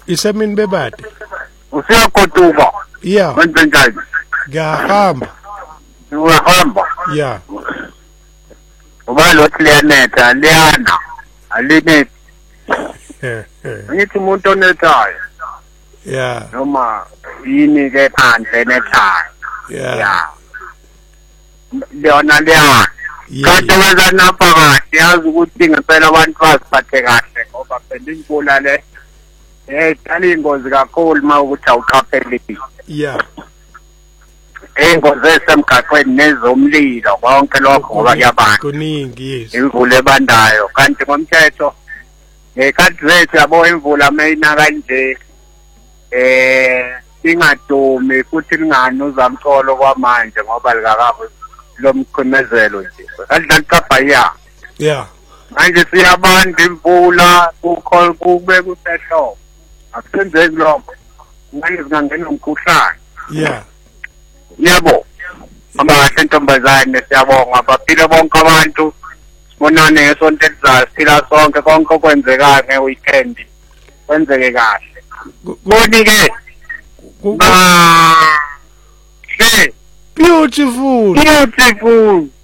Isemini bebade. Usiyagoduka. Yeah. Wenze njani? Ngiyahamba. Uyahamba. Yeah. Uba lo liyanetha liyana. Alinethi. Ngithi umuntu onethayo. Yeah. Noma yini ke phandle nethayo. Yeah. Leona liyana. Kanti wenza naphakathi yazi ukuthi ngempela abantu baziphathe kahle ngoba phela imvula le edala ingozi kakhulu mawukuthi awuqaphelile. Yeah. Ingozi esemgaqweni nezomlilo konke lokho ngoba kuyabanda. Kuningi yes. Imvula ebandayo kanti ngomthetho ngekhathi zethu yabo imvula mayina kanje ingadumi futhi lingani uzamcolo kwamanje ngoba likakabe lomkhumezelo nje kanjani kabhaya. Yeah. Manje siyabanda imvula kube kusehlobo akusenzeki lokho ngani singangena umkhuhlane. Yeah. Yebo amahle ntombazane siyabonga baphile bonke abantu sibonane ngesonto elizayo siphila sonke konke okwenzekayo ngeweekend kwenzeke kahle koni ke Beautiful.